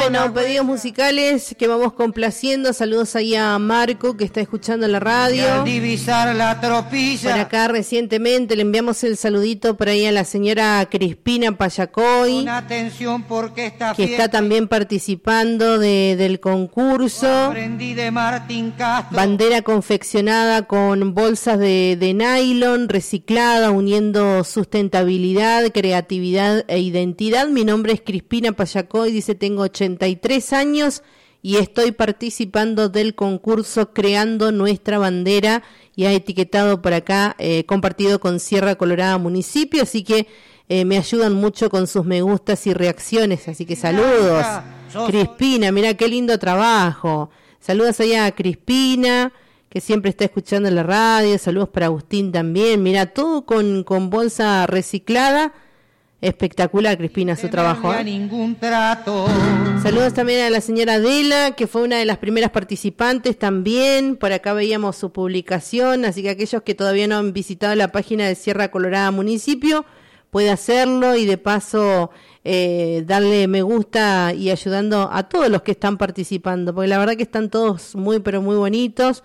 Bueno, pedidos musicales que vamos complaciendo. Saludos ahí a Marco que está escuchando la radio. Divisar la tropilla. Por acá recientemente le enviamos el saludito por ahí a la señora Crispina Payacoy. Una atención porque esta que está también participando del concurso. Aprendí de Martín Castro. Bandera confeccionada con bolsas de nylon reciclada, uniendo sustentabilidad, creatividad e identidad. Mi nombre es Crispina Payacoy, dice, tengo 83 años y estoy participando del concurso Creando Nuestra Bandera, y ha etiquetado por acá, compartido con Sierra Colorada Municipio, así que me ayudan mucho con sus me gustas y reacciones, así que saludos. Crispina, mirá qué lindo trabajo. Saludos allá a Crispina, que siempre está escuchando la radio. Saludos para Agustín también. Mirá, todo con bolsa reciclada. Espectacular, Crispina, su trabajo. Ningún trato. Saludos también a la señora Adela, que fue una de las primeras participantes también. Por acá veíamos su publicación, así que aquellos que todavía no han visitado la página de Sierra Colorada Municipio, puede hacerlo y de paso darle me gusta y ayudando a todos los que están participando, porque la verdad que están todos muy pero muy bonitos,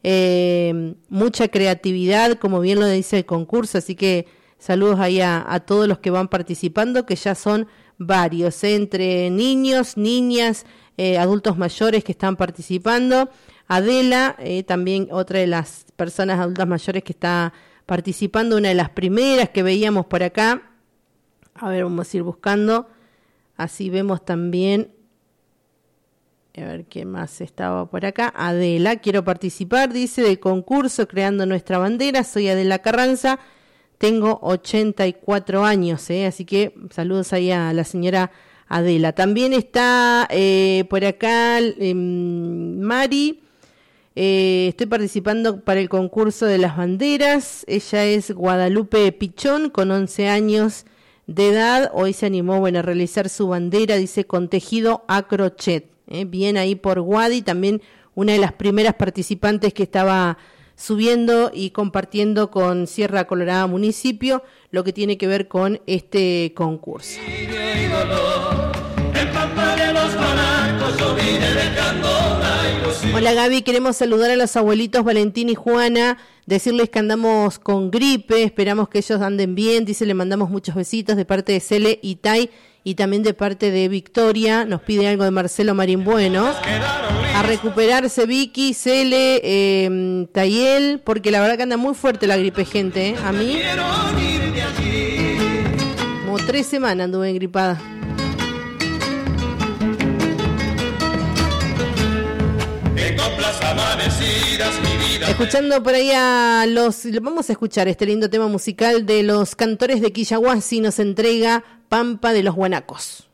mucha creatividad, como bien lo dice el concurso, así que saludos ahí a todos los que van participando, que ya son varios, entre niños, niñas, adultos mayores que están participando. Adela, también otra de las personas adultas mayores que está participando, una de las primeras que veíamos por acá. A ver, vamos a ir buscando, así vemos también, a ver qué más estaba por acá. Adela, quiero participar, dice, del concurso Creando Nuestra Bandera. Soy Adela Carranza, tengo 84 años, así que saludos ahí a la señora Adela. También está por acá Mari. Estoy participando para el concurso de las banderas. Ella es Guadalupe Pichón, con 11 años de edad. Hoy se animó a realizar su bandera, dice, con tejido a crochet. Bien ahí por Guadi, también una de las primeras participantes que estaba subiendo y compartiendo con Sierra Colorada Municipio lo que tiene que ver con este concurso. Hola Gaby, queremos saludar a los abuelitos Valentín y Juana, decirles que andamos con gripe, esperamos que ellos anden bien, dice, le mandamos muchos besitos de parte de Cele y Tai y también de parte de Victoria, nos pide algo de Marcelo Marimbueno. A recuperarse Vicky, Cele, Tayel, porque la verdad que anda muy fuerte la gripe, gente, a mí como 3 semanas anduve engripada. Escuchando por ahí vamos a escuchar este lindo tema musical de los Cantores de Quillahuasi, nos entrega Pampa de los Guanacos.